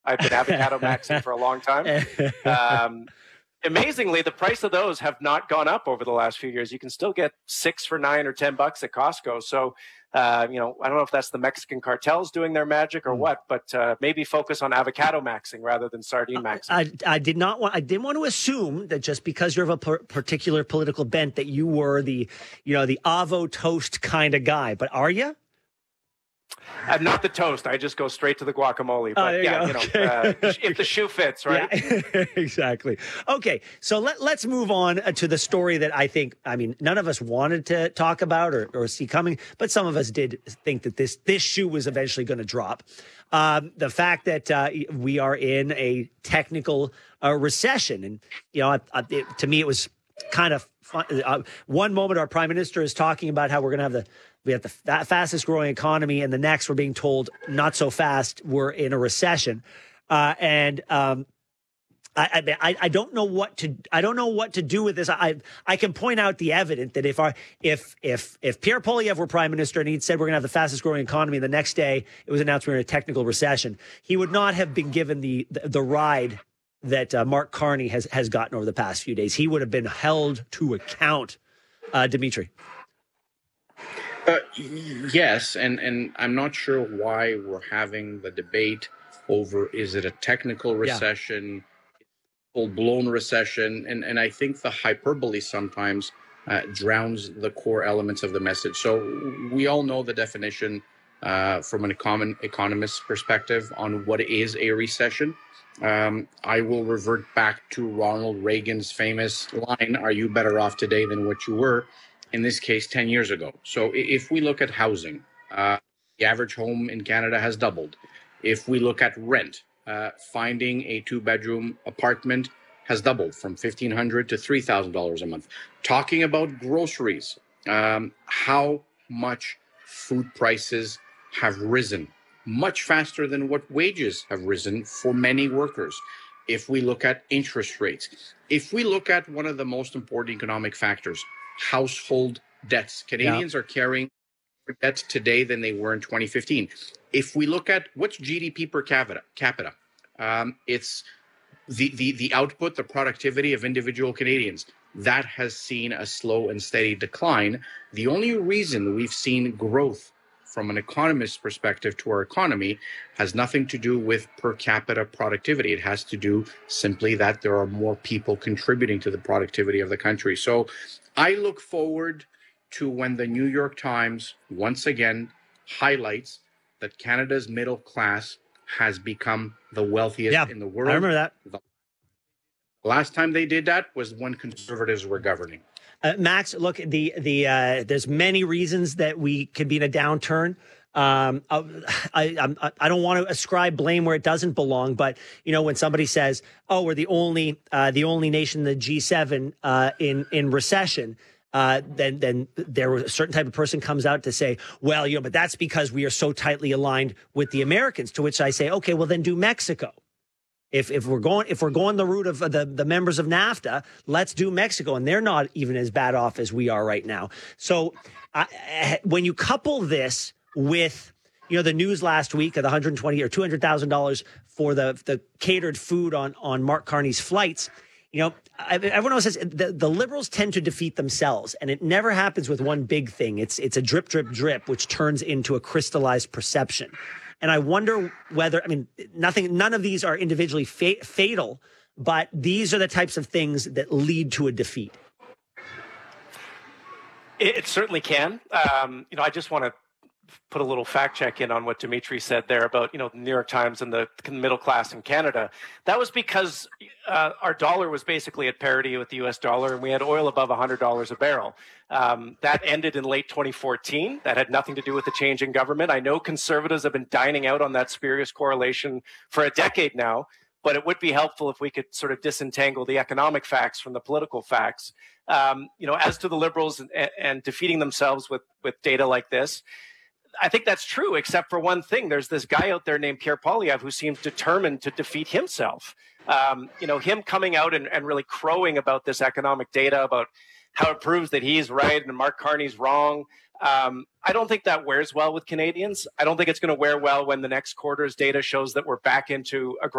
I've been avocado maxing for a long time. Amazingly, the price of those have not gone up over the last few years. You can still get 6 for $9 or $10 at Costco. So, I don't know if that's the Mexican cartels doing their magic or what, but maybe focus on avocado maxing rather than sardine maxing. I didn't want to assume that just because you're of a particular political bent that you were the avo toast kind of guy. But are you? I'm not the toast. I just go straight to the guacamole. But if the shoe fits, right? Yeah, exactly. Okay, so let's move on to the story that none of us wanted to talk about or see coming, but some of us did think that this shoe was eventually going to drop. The fact that we are in a technical recession, and to me it was kind of fun. One moment our prime minister is talking about how we're going to have the fastest growing economy, and the next we're being told not so fast, we're in a recession. I don't know what to do with this. I can point out the evidence that if Pierre Poilievre were prime minister and he'd said we're going to have the fastest growing economy, the next day it was announced we're in a technical recession, he would not have been given the ride that Mark Carney has gotten over the past few days. He would have been held to account. Dimitri. Yes, and I'm not sure why we're having the debate over is it a technical recession, full-blown recession, and I think the hyperbole sometimes drowns the core elements of the message. So we all know the definition from an economist's perspective on what is a recession. I will revert back to Ronald Reagan's famous line, "Are you better off today than what you were?" In this case, 10 years ago. So if we look at housing, the average home in Canada has doubled. If we look at rent, finding a 2-bedroom apartment has doubled from $1,500 to $3,000 a month. Talking about groceries, how much food prices have risen much faster than what wages have risen for many workers. If we look at interest rates, if we look at one of the most important economic factors, household debts. Canadians are carrying more debts today than they were in 2015. If we look at what's GDP per capita, it's the output, the productivity of individual Canadians. That has seen a slow and steady decline. The only reason we've seen growth from an economist's perspective to our economy has nothing to do with per capita productivity. It has to do simply that there are more people contributing to the productivity of the country. So I look forward to when the New York Times once again highlights that Canada's middle class has become the wealthiest in the world. I remember that. The last time they did that was when Conservatives were governing. Max, look, there's many reasons that we could be in a downturn. I don't want to ascribe blame where it doesn't belong, but when somebody says, "Oh, we're the only nation in the G7 in recession," then there a certain type of person comes out to say, "Well, but that's because we are so tightly aligned with the Americans." To which I say, "Okay, well then do Mexico." If we're going the route of the members of NAFTA, let's do Mexico, and they're not even as bad off as we are right now. So when you couple this with the news last week of the $120,000 or $200,000 for the catered food on Mark Carney's flights, everyone else says the Liberals tend to defeat themselves, and it never happens with one big thing. It's a drip, drip, drip, which turns into a crystallized perception. And I wonder whether, none of these are individually fatal, but these are the types of things that lead to a defeat. It certainly can. I just want to put a little fact check in on what Dimitri said there about, the New York Times and the middle class in Canada. That was because our dollar was basically at parity with the U.S. dollar, and we had oil above $100 a barrel. That ended in late 2014. That had nothing to do with the change in government. I know Conservatives have been dining out on that spurious correlation for a decade now, but it would be helpful if we could sort of disentangle the economic facts from the political facts. As to the Liberals and defeating themselves with data like this, I think that's true, except for one thing. There's this guy out there named Pierre Poilievre who seems determined to defeat himself. Him coming out and really crowing about this economic data, about how it proves that he's right and Mark Carney's wrong. I don't think that wears well with Canadians. I don't think it's going to wear well when the next quarter's data shows that we're back into a